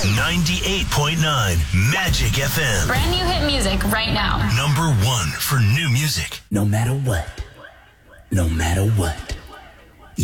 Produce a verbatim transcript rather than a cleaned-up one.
ninety-eight point nine Magic F M. Brand new hit music right now. Number one for new music. No matter what. No matter what.